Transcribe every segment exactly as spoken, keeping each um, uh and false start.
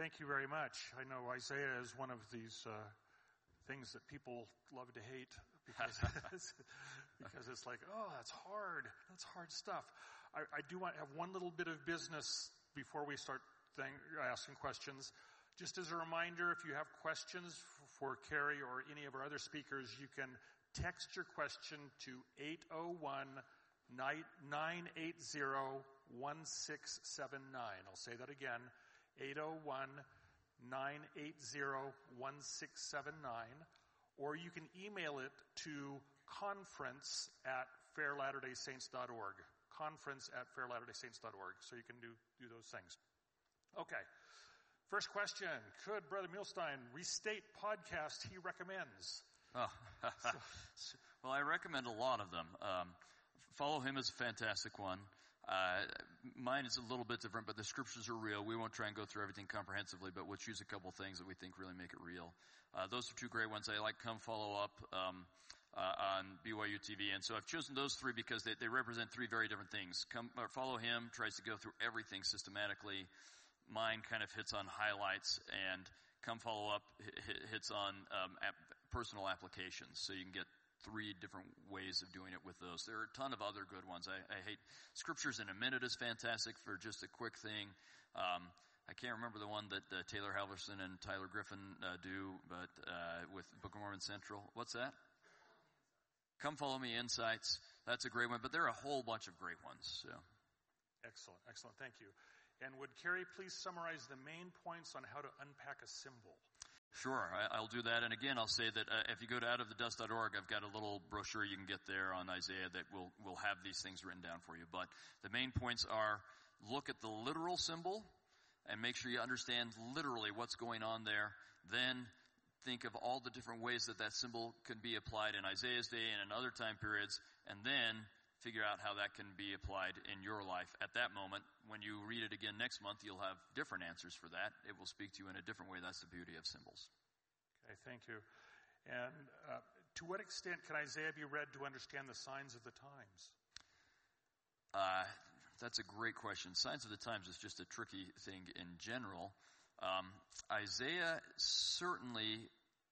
Thank you very much. I know Isaiah is one of these uh, things that people love to hate because it's, because it's like, oh, that's hard. That's hard stuff. I, I do want to have one little bit of business before we start thing, asking questions. Just as a reminder, if you have questions for Carrie or any of our other speakers, you can text your question to eight oh one, nine eight zero, one six seven nine. I'll say that again, eight oh one, nine eight zero, one six seven nine. Or you can email it to conference at fair latter day saints dot org. Conference at fair latter day saints dot org. So you can do, do those things. Okay. First question. Could Brother Muehlstein restate podcasts he recommends? Oh. Well, I recommend a lot of them. Um, Follow Him is a fantastic one. Uh, mine is a little bit different, but the scriptures are real. We won't try and go through everything comprehensively, but we'll choose a couple things that we think really make it real. Uh, those are two great ones. I like Come Follow Up um, uh, on B Y U T V, and so I've chosen those three because they, they represent three very different things. Come or Follow Him tries to go through everything systematically. Mine kind of hits on highlights, and Come Follow Up hits on um, ap- personal applications, so you can get three different ways of doing it with those. There are a ton of other good ones. I, I hate Scriptures in a Minute is fantastic for just a quick thing. Um, I can't remember the one that uh, Taylor Halverson and Tyler Griffin uh, do, but uh, with Book of Mormon Central. What's that? Come Follow Me Insights. That's a great one, but there are a whole bunch of great ones. So. Excellent, excellent. Thank you. And would Carrie please summarize the main points on how to unpack a symbol? Sure, I, I'll do that. And again, I'll say that uh, if you go to out of the dust dot org, I've got a little brochure you can get there on Isaiah that will will have these things written down for you. But the main points are: look at the literal symbol and make sure you understand literally what's going on there. Then think of all the different ways that that symbol can be applied in Isaiah's day and in other time periods, and then figure out how that can be applied in your life at that moment. When you read it again next month, you'll have different answers for that. It will speak to you in a different way. That's the beauty of symbols. Okay, thank you. And uh, to what extent can Isaiah be read to understand the signs of the times? Uh, that's a great question. Signs of the times is just a tricky thing in general. Um, Isaiah certainly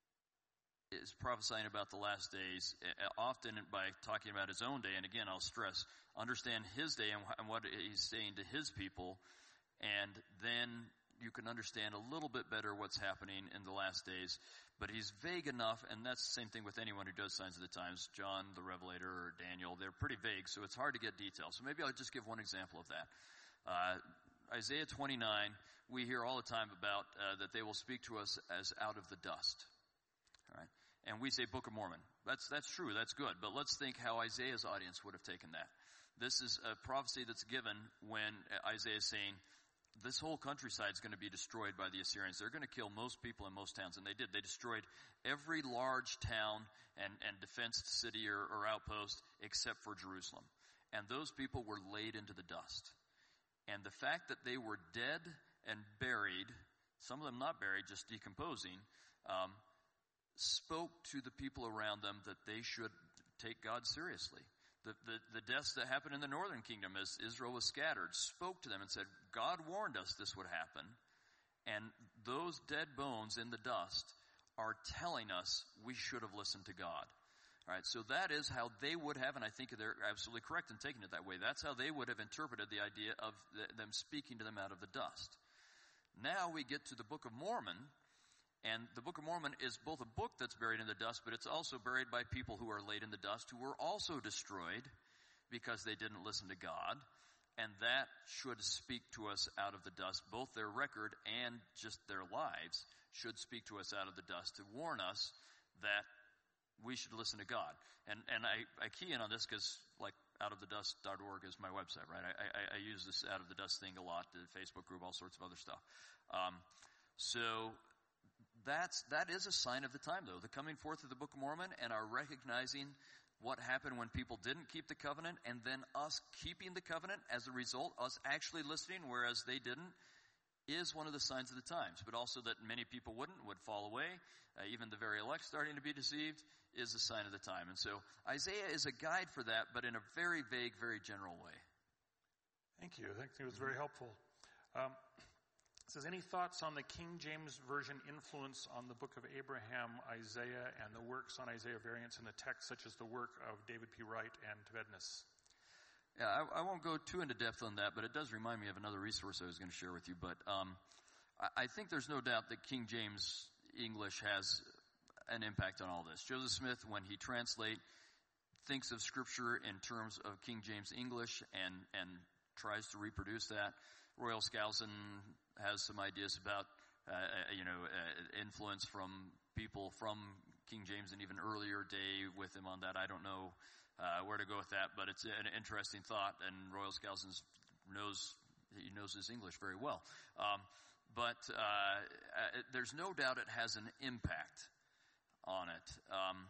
is prophesying about the last days, often by talking about his own day. And again, I'll stress, understand his day and what he's saying to his people, and then you can understand a little bit better what's happening in the last days. But he's vague enough, and that's the same thing with anyone who does signs of the times. John the Revelator or Daniel, they're pretty vague, so it's hard to get detail. So maybe I'll just give one example of that. Uh, Isaiah twenty-nine, we hear all the time about uh, that they will speak to us as out of the dust. All right. And we say Book of Mormon. That's that's true. That's good. But let's think how Isaiah's audience would have taken that. This is a prophecy that's given when Isaiah is saying, this whole countryside is going to be destroyed by the Assyrians. They're going to kill most people in most towns. And they did. They destroyed every large town and, and defensed city or, or outpost except for Jerusalem. And those people were laid into the dust. And the fact that they were dead and buried, some of them not buried, just decomposing, um, spoke to the people around them that they should take God seriously. The, the, the deaths that happened in the northern kingdom as Israel was scattered spoke to them and said, God warned us this would happen. And those dead bones in the dust are telling us we should have listened to God. All right, so that is how they would have, and I think they're absolutely correct in taking it that way. That's how they would have interpreted the idea of the, them speaking to them out of the dust. Now we get to the Book of Mormon. And the Book of Mormon is both a book that's buried in the dust, but it's also buried by people who are laid in the dust, who were also destroyed because they didn't listen to God. And that should speak to us out of the dust. Both their record and just their lives should speak to us out of the dust to warn us that we should listen to God. And and I, I key in on this because, like, out of the dust dot org is my website, right? I, I, I use this out of the dust thing a lot, the Facebook group, all sorts of other stuff. Um, so... That's, that is a sign of the time, though. The coming forth of the Book of Mormon and our recognizing what happened when people didn't keep the covenant, and then us keeping the covenant as a result, us actually listening, whereas they didn't, is one of the signs of the times. But also that many people wouldn't, would fall away, uh, even the very elect starting to be deceived, is a sign of the time. And so Isaiah is a guide for that, but in a very vague, very general way. Thank you. I think it was very helpful. Um, It says, any thoughts on the King James Version influence on the book of Abraham, Isaiah, and the works on Isaiah variants in the text, such as the work of David P. Wright and Tvednis? Yeah, I, I won't go too into depth on that, but it does remind me of another resource I was going to share with you. But um, I, I think there's no doubt that King James English has an impact on all this. Joseph Smith, when he translates, thinks of Scripture in terms of King James English and, and tries to reproduce that. Royal Skousen has some ideas about, uh, you know, uh, influence from people from King James and even earlier day with him on that. I don't know uh, where to go with that, but it's an interesting thought, and Royal Skousen knows, he knows his English very well. Um, but uh, uh, there's no doubt it has an impact on it. Um,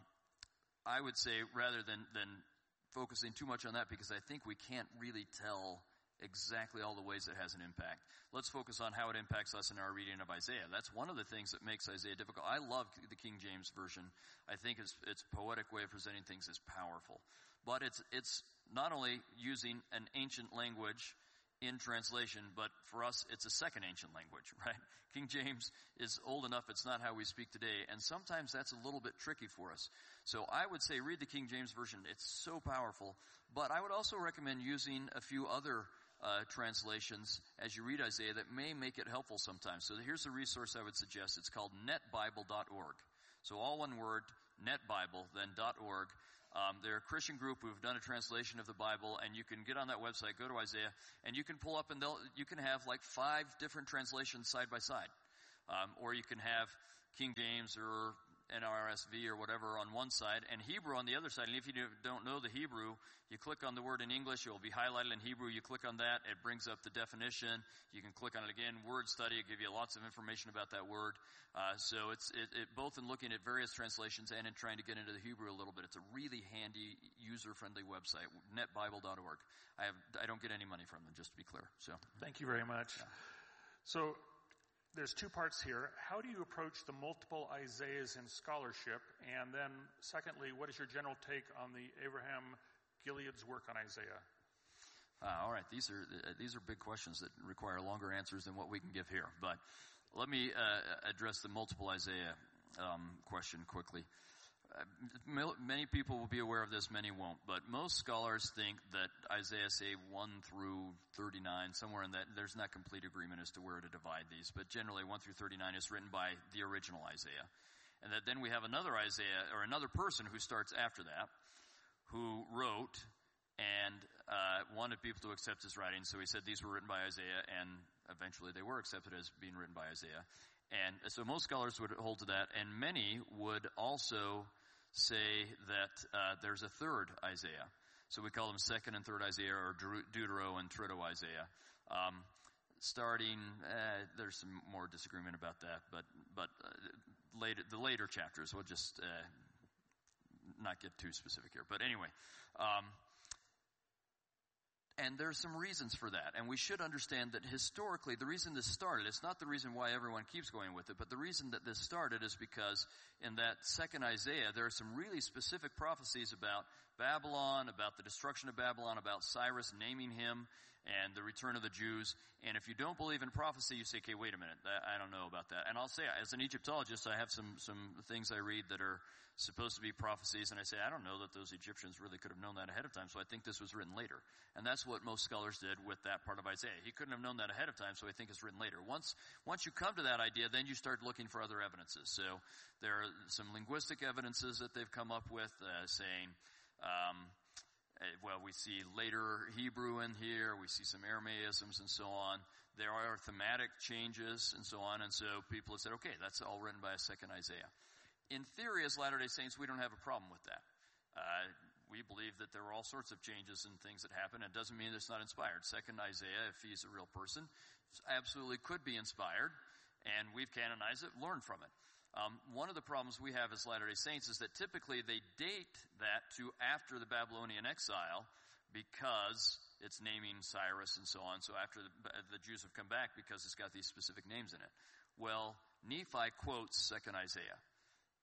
I would say rather than, than focusing too much on that, because I think we can't really tell exactly all the ways it has an impact. Let's focus on how it impacts us in our reading of Isaiah. That's one of the things that makes Isaiah difficult. I love the King James Version. I think its its poetic way of presenting things is powerful. But it's it's not only using an ancient language in translation, but for us it's a second ancient language, right? King James is old enough, it's not how we speak today, and sometimes that's a little bit tricky for us. So I would say read the King James Version. It's so powerful. But I would also recommend using a few other Uh, translations as you read Isaiah that may make it helpful sometimes. So here's a resource I would suggest. It's called net bible dot org. So all one word, netbible, then .org. Um, they're a Christian group who've done a translation of the Bible, and you can get on that website, go to Isaiah, and you can pull up and they'll, you can have like five different translations side by side. Um, or you can have King James or N R S V or whatever on one side, and Hebrew on the other side. And if you don't know the Hebrew, you click on the word in English, it will be highlighted in Hebrew. You click on that, it brings up the definition. You can click on it again. Word study, it give you lots of information about that word. Uh, so it's it, it, both in looking at various translations and in trying to get into the Hebrew a little bit. It's a really handy, user-friendly website, net bible dot org. I have I don't get any money from them, just to be clear. So thank you very much. Yeah. So there's two parts here. How do you approach the multiple Isaiahs in scholarship? And then, secondly, what is your general take on the Abraham Gilead's work on Isaiah? Uh, all right, these are uh, these are big questions that require longer answers than what we can give here. But let me uh, address the multiple Isaiah um, question quickly. Uh, many people will be aware of this, many won't. But most scholars think that Isaiah, say, one through thirty-nine, somewhere in that, there's not complete agreement as to where to divide these. But generally, one through thirty-nine is written by the original Isaiah. And that then we have another Isaiah, or another person who starts after that, who wrote and uh, wanted people to accept his writings. So he said these were written by Isaiah, and eventually they were accepted as being written by Isaiah. And so most scholars would hold to that, and many would also say that uh, there's a third Isaiah. So we call them second and third Isaiah, or Deutero and Trito Isaiah. Um, starting, uh, there's some more disagreement about that, but but uh, later the later chapters, we'll just uh, not get too specific here. But anyway, um, and there's some reasons for that. And we should understand that historically, the reason this started, it's not the reason why everyone keeps going with it, but the reason that this started is because in that second Isaiah, there are some really specific prophecies about Babylon, about the destruction of Babylon, about Cyrus naming him, and the return of the Jews. And if you don't believe in prophecy, you say, okay, wait a minute, I don't know about that. And I'll say, as an Egyptologist, I have some, some things I read that are supposed to be prophecies, and I say, I don't know that those Egyptians really could have known that ahead of time, so I think this was written later. And that's what most scholars did with that part of Isaiah. He couldn't have known that ahead of time, so I think it's written later. Once, once you come to that idea, then you start looking for other evidences. So there are some linguistic evidences that they've come up with, uh, saying, um, well, we see later Hebrew in here, we see some Aramaisms and so on. There are thematic changes and so on, and so people have said, okay, that's all written by a second Isaiah. In theory, as Latter-day Saints, we don't have a problem with that. Uh, we believe that there are all sorts of changes and things that happen. It doesn't mean it's not inspired. Second Isaiah, if he's a real person, absolutely could be inspired, and we've canonized it, learned from it. Um, one of the problems we have as Latter-day Saints is that typically they date that to after the Babylonian exile because it's naming Cyrus and so on. So after the, the Jews have come back, because it's got these specific names in it. Well, Nephi quotes second Isaiah.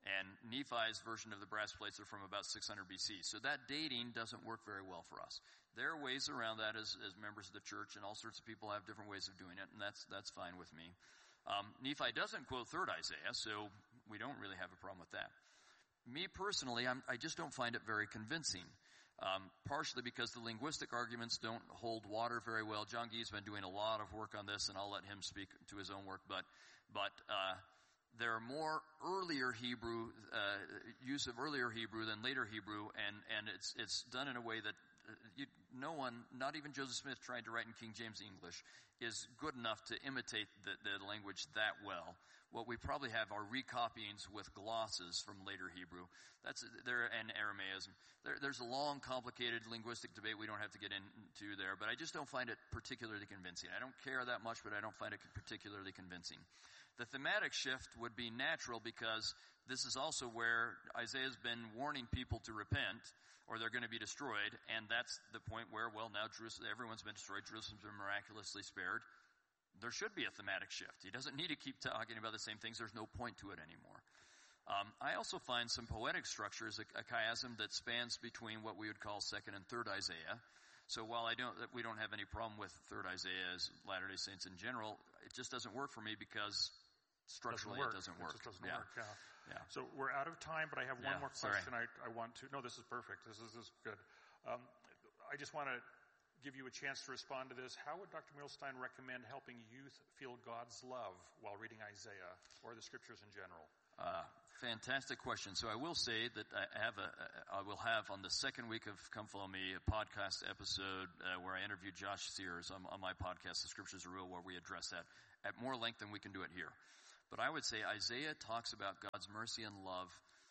And Nephi's version of the brass plates are from about six hundred B C. So that dating doesn't work very well for us. There are ways around that as, as members of the church, and all sorts of people have different ways of doing it, and that's that's fine with me. Um, Nephi doesn't quote third Isaiah, so we don't really have a problem with that. Me personally, I'm, I just don't find it very convincing, um, partially because the linguistic arguments don't hold water very well. John Gee's been doing a lot of work on this, and I'll let him speak to his own work, but but uh, there are more earlier Hebrew, uh, use of earlier Hebrew than later Hebrew, and, and it's it's done in a way that you, no one, not even Joseph Smith trying to write in King James English, is good enough to imitate the, the language that well. What we probably have are recopyings with glosses from later Hebrew. That's there, and Aramaism. There, there's a long, complicated linguistic debate we don't have to get into there, but I just don't find it particularly convincing. I don't care that much, but I don't find it particularly convincing. The thematic shift would be natural because this is also where Isaiah's been warning people to repent or they're going to be destroyed, and that's the point where, well, now Jerusalem, everyone's been destroyed, Jerusalem's been miraculously spared. There should be a thematic shift. He doesn't need to keep talking about the same things. There's no point to it anymore. Um, I also find some poetic structures, a, a chiasm that spans between what we would call second and third Isaiah. So while I don't, we don't have any problem with third Isaiah as Latter-day Saints in general, it just doesn't work for me because structurally doesn't it doesn't work. It just doesn't yeah. work, yeah. Yeah. So we're out of time, but I have one Yeah, more question sorry. I, I want to, no, this is perfect. This is, this is good. Um, I just want to give you a chance to respond to this. How would Doctor Milstein recommend helping youth feel God's love while reading Isaiah or the scriptures in general? Uh, fantastic question. So I will say that I have a, I will have on the second week of Come Follow Me a podcast episode uh, where I interviewed Josh Sears on, on my podcast, The Scriptures Are Real, where we address that at more length than we can do it here. But I would say Isaiah talks about God's mercy and love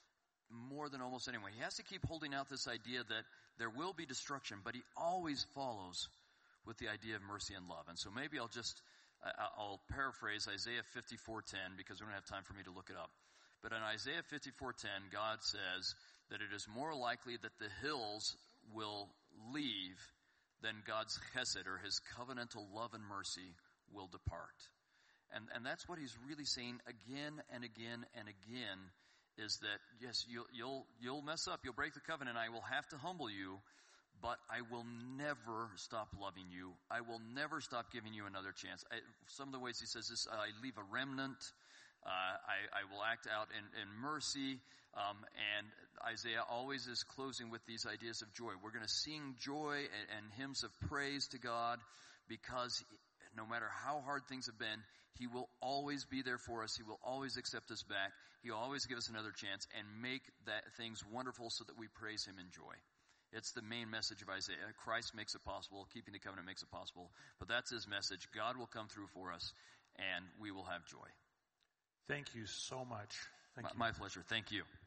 more than almost anyone. He has to keep holding out this idea that there will be destruction, but he always follows with the idea of mercy and love. And so maybe I'll just, uh, I'll paraphrase Isaiah fifty-four ten because we don't have time for me to look it up. But in Isaiah fifty-four ten, God says that it is more likely that the hills will leave than God's chesed, or his covenantal love and mercy, will depart. And, and that's what he's really saying again and again and again, is that, yes, you'll, you'll, you'll mess up, you'll break the covenant, I will have to humble you, but I will never stop loving you. I will never stop giving you another chance. I, some of the ways he says this, I leave a remnant, uh, I, I will act out in, in mercy, um, and Isaiah always is closing with these ideas of joy. We're going to sing joy and, and hymns of praise to God because no matter how hard things have been, he will always be there for us. He will always accept us back. He'll always give us another chance and make that things wonderful so that we praise him in joy. It's the main message of Isaiah. Christ makes it possible. Keeping the covenant makes it possible. But that's his message. God will come through for us, and we will have joy. Thank you so much. Thank my, you. My pleasure. Thank you.